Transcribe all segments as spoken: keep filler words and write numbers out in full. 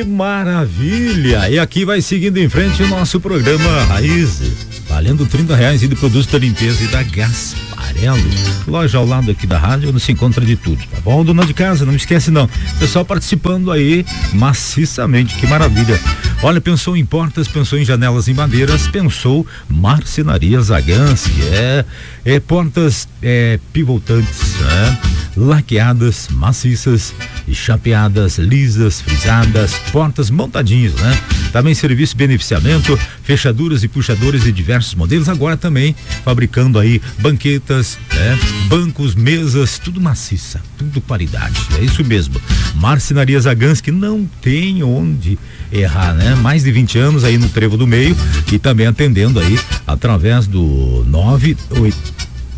Que maravilha! E aqui vai seguindo em frente o nosso programa Raiz, valendo trinta reais de produtos da limpeza e da Gasparello. Loja ao lado aqui da rádio, onde se encontra de tudo, tá bom? Dona de casa, não esquece não. Pessoal participando aí maciçamente, que maravilha. Olha, pensou em portas, pensou em janelas e madeiras, pensou Marcenaria Zagansky, é, é portas é, pivotantes, né? Laqueadas, maciças e chapeadas, lisas, frisadas, portas montadinhas, né? Também serviço de beneficiamento, fechaduras e puxadores de diversos modelos, agora também fabricando aí banquetas, né? Bancos, mesas, tudo maciça, tudo qualidade, é isso mesmo. Marcenaria Zagansky, não tem onde errar, né? Mais de vinte anos aí no Trevo do Meio e também atendendo aí através do nove oito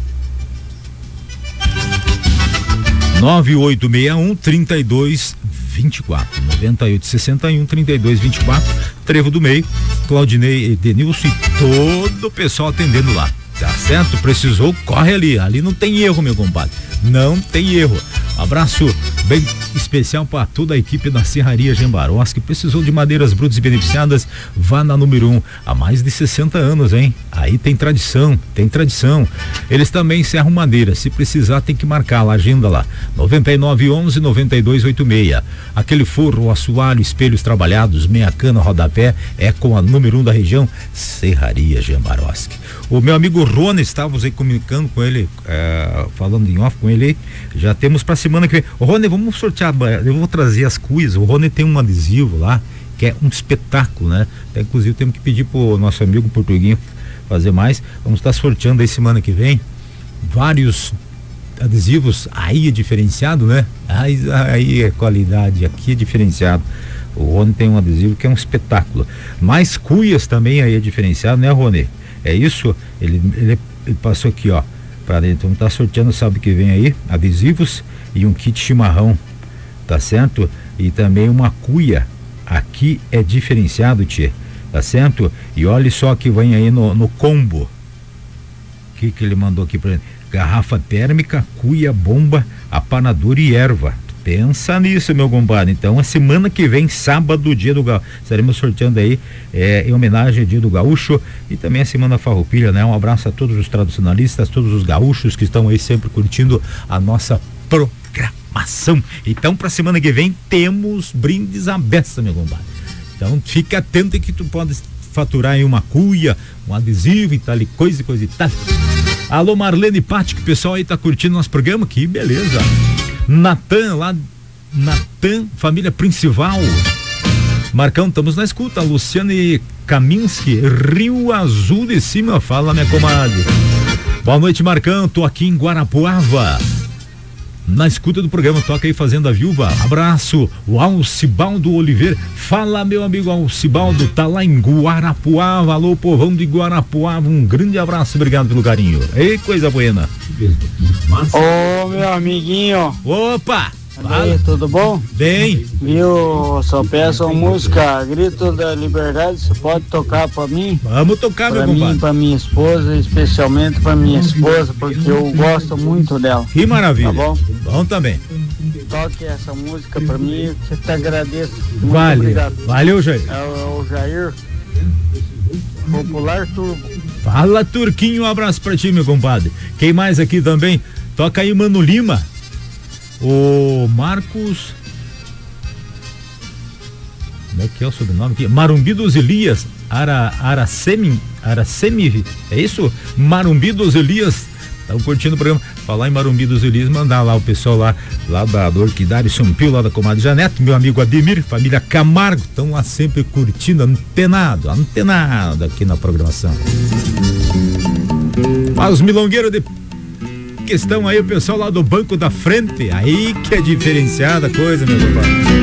nove oito seis um, três dois vinte e quatro, nove oito seis um, três dois vinte e quatro, Trevo do Meio, Claudinei, Edenilson e todo o pessoal atendendo lá, tá certo? Precisou, corre ali, ali não tem erro, meu compadre, não tem erro. Abraço bem especial para toda a equipe da Serraria Gembaroski, que precisou de madeiras brutas e beneficiadas, vá na número um, há mais de sessenta anos, hein? Aí tem tradição, tem tradição. Eles também serram madeira, se precisar tem que marcar lá, agenda lá, noventa e nove, onze, noventa e dois, oitenta e seis. Aquele forro, assoalho, espelhos trabalhados, meia cana, rodapé, é com a número um da região, Serraria Gembaroski. O meu amigo Rony, estávamos aí comunicando com ele, é, falando em off com ele, já temos pra semana que vem. Ô Rony, vamos sortear, eu vou trazer as cuias. O Rony tem um adesivo lá, que é um espetáculo, né? Até, inclusive temos que pedir pro nosso amigo Portuguinho fazer mais. Vamos estar sorteando aí semana que vem vários adesivos. Aí é diferenciado, né? Aí, aí é qualidade, aqui é diferenciado. O Rony tem um adesivo que é um espetáculo. Mais cuias também aí é diferenciado, né, Rony? É isso? Ele, ele, ele passou aqui, ó, para dentro. Vamos estar sorteando sábado que vem aí adesivos e um kit chimarrão, tá certo? E também uma cuia. Aqui é diferenciado, tchê, tá certo? E olha só que vem aí no, no combo. O que que ele mandou aqui pra gente? Garrafa térmica, cuia, bomba, apanador e erva. Pensa nisso, meu compadre. Então, a semana que vem, sábado, dia do Gaúcho, estaremos sorteando aí é, em homenagem ao dia do Gaúcho e também a Semana Farroupilha, né? Um abraço a todos os tradicionalistas, todos os gaúchos que estão aí sempre curtindo a nossa programação. Então, para semana que vem, temos brindes à beça, meu compadre. Então, fica atento que tu pode faturar aí uma cuia, um adesivo e tal, e coisa e coisa e tal. Alô, Marlene Patti, que o pessoal aí tá curtindo nosso programa, que beleza. Natan, lá, Natan, família principal. Marcão, estamos na escuta. Luciane Kaminski, Rio Azul de Cima, fala, minha comadre. Boa noite, Marcão, tô aqui em Guarapuava, na escuta do programa, toca aí Fazenda Viúva. Abraço, o Alcibaldo Oliveira. Fala, meu amigo Alcibaldo, tá lá em Guarapuava. Alô, povão de Guarapuava, um grande abraço, obrigado pelo carinho. Ei, coisa buena. Ô, meu amiguinho. Opa! Aí, tudo bom? Bem. Viu, só peço uma música, Grito da Liberdade, você pode tocar pra mim? Vamos tocar, pra meu mim, compadre. Pra minha esposa, especialmente pra minha esposa, porque eu gosto muito dela. Que maravilha. Tá bom? Bom também. Toque essa música pra mim, eu te agradeço. Muito vale. Obrigado. Valeu, Jair. É o, o Jair, Popular Turbo. Fala, Turquinho, um abraço pra ti, meu compadre. Quem mais aqui também? Toca aí, Mano Lima. O Marcos, como é que é o sobrenome aqui? Marumbi dos Elias, Ara, Aracemi, Aracemi, é isso? Marumbi dos Elias, estão curtindo o programa. Falar em Marumbi dos Elias, mandar lá o pessoal lá, lá da do Orquidário São Pio, lá da comadre Janete, meu amigo Ademir, família Camargo, estão lá sempre curtindo, antenado, antenado aqui na programação. Mas os milongueiros de questão aí, o pessoal lá do banco da frente, aí que é diferenciada a coisa, meu compadre.